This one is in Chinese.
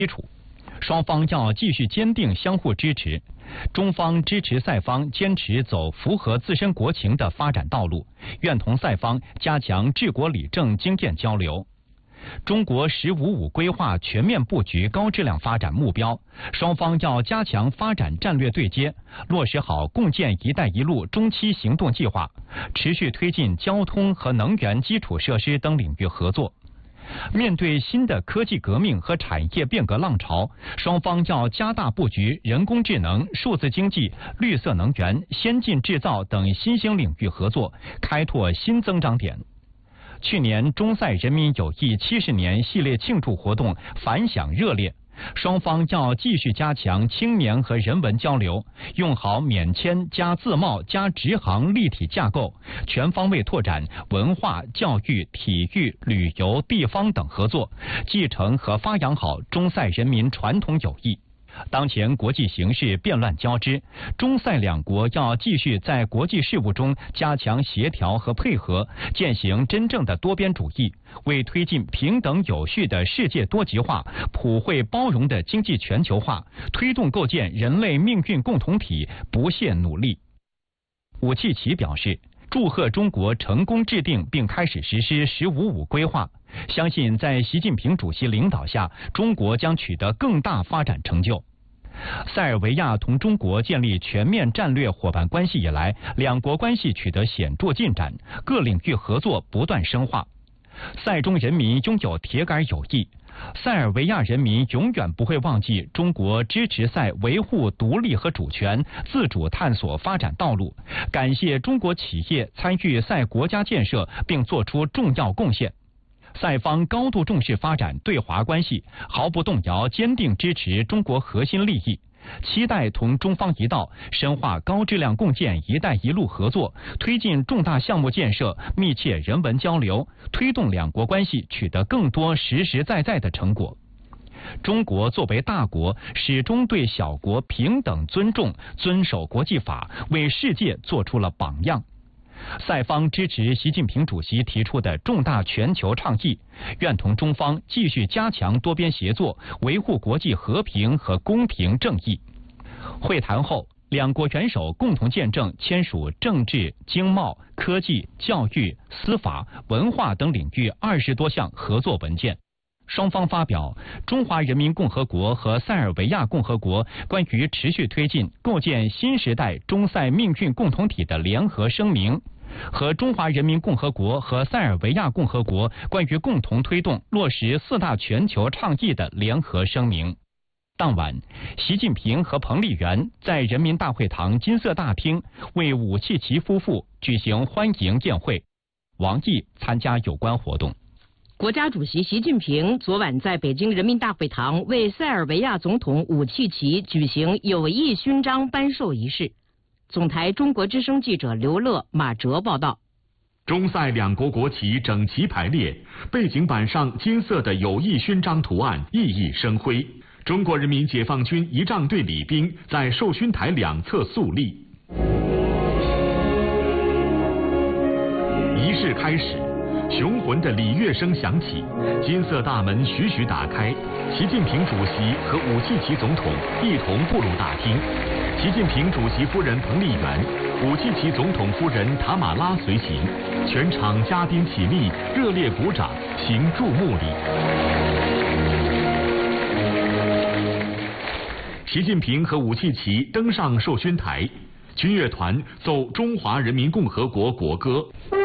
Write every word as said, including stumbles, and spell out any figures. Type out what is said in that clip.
基础，双方要继续坚定相互支持。中方支持赛方坚持走符合自身国情的发展道路，愿同赛方加强治国理政经验交流。中国“十五五”规划全面布局高质量发展目标，双方要加强发展战略对接，落实好共建“一带一路”中期行动计划，持续推进交通和能源基础设施等领域合作。面对新的科技革命和产业变革浪潮，双方要加大布局人工智能、数字经济、绿色能源、先进制造等新兴领域合作，开拓新增长点。去年中赛人民友谊七十年系列庆祝活动反响热烈，双方要继续加强青年和人文交流，用好免签加自贸加直航立体架构，全方位拓展文化、教育、体育、旅游、地方等合作，继承和发扬好中赛人民传统友谊。当前国际形势变乱交织，中赛两国要继续在国际事务中加强协调和配合，践行真正的多边主义，为推进平等有序的世界多极化、普惠包容的经济全球化，推动构建人类命运共同体不懈努力。武契奇表示，祝贺中国成功制定并开始实施“十五五”规划，相信在习近平主席领导下，中国将取得更大发展成就。塞尔维亚同中国建立全面战略伙伴关系以来，两国关系取得显著进展，各领域合作不断深化。塞中人民拥有铁杆友谊，塞尔维亚人民永远不会忘记中国支持塞维护独立和主权、自主探索发展道路，感谢中国企业参与塞国家建设并作出重要贡献。塞方高度重视发展对华关系，毫不动摇坚定支持中国核心利益，期待同中方一道深化高质量共建“一带一路”合作，推进重大项目建设，密切人文交流，推动两国关系取得更多实实在在的成果。中国作为大国，始终对小国平等尊重，遵守国际法，为世界做出了榜样。塞方支持习近平主席提出的重大全球倡议，愿同中方继续加强多边协作，维护国际和平和公平正义。会谈后，两国元首共同见证签署政治、经贸、科技、教育、司法、文化等领域二十多项合作文件。双方发表《中华人民共和国和塞尔维亚共和国关于持续推进构建新时代中塞命运共同体的联合声明》和《中华人民共和国和塞尔维亚共和国关于共同推动落实四大全球倡议的联合声明》。当晚，习近平和彭丽媛在人民大会堂金色大厅为武契奇夫妇举行欢迎宴会。王毅参加有关活动。 国家主席习近平昨晚在北京人民大会堂为塞尔维亚总统武契奇举行友谊勋章颁授仪式。总台中国之声记者刘乐、马哲报道。 中塞两国国旗整齐排列，背景板上金色的友谊勋章图案熠熠生辉。中国人民解放军仪仗队礼兵在授勋台两侧肃立。仪式开始，雄浑的礼乐声响起，金色大门徐徐打开，习近平主席和武契奇总统一同步入大厅。习近平主席夫人彭丽媛、武契奇总统夫人塔马拉随行，全场嘉宾起立，热烈鼓掌，行注目礼。习近平和武契奇登上授勋台，军乐团奏中华人民共和国国歌。